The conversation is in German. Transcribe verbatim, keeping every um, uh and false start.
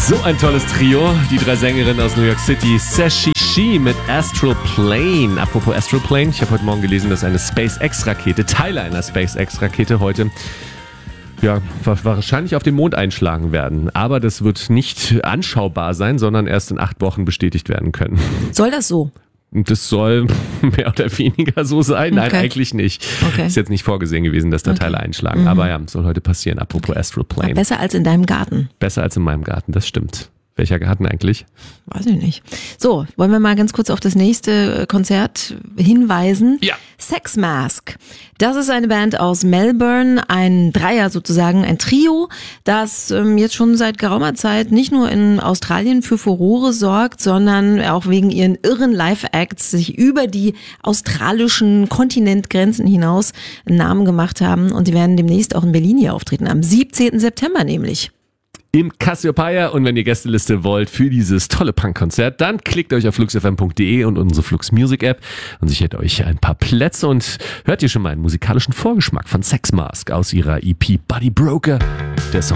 So ein tolles Trio, die drei Sängerinnen aus New York City, Sashi She mit Astral Plane. Apropos Astral Plane, ich habe heute Morgen gelesen, dass eine SpaceX-Rakete, Teile einer SpaceX-Rakete heute ja, wahrscheinlich auf den Mond einschlagen werden. Aber das wird nicht anschaubar sein, sondern erst in acht Wochen bestätigt werden können. Soll das so? Das soll mehr oder weniger so sein. Nein, okay. eigentlich nicht. Okay. Ist jetzt nicht vorgesehen gewesen, dass da okay. Teile einschlagen. Mhm. Aber ja, soll heute passieren. Apropos okay. Astral Plane. Ja, besser als in deinem Garten. Besser als in meinem Garten, das stimmt. Welcher Garten eigentlich? Weiß ich nicht. So, wollen wir mal ganz kurz auf das nächste Konzert hinweisen? Ja. Sex Mask. Das ist eine Band aus Melbourne, ein Dreier sozusagen, ein Trio, das ähm, jetzt schon seit geraumer Zeit nicht nur in Australien für Furore sorgt, sondern auch wegen ihren irren Live-Acts sich über die australischen Kontinentgrenzen hinaus einen Namen gemacht haben. Und die werden demnächst auch in Berlin hier auftreten, am siebzehnten September nämlich. Im Cassiopeia. Und wenn ihr Gästeliste wollt für dieses tolle Punkkonzert, dann klickt euch auf flux f m punkt d e und unsere Flux Music App und sichert euch ein paar Plätze und hört ihr schon mal einen musikalischen Vorgeschmack von Sex Mask aus ihrer E P Body Broker. Der Song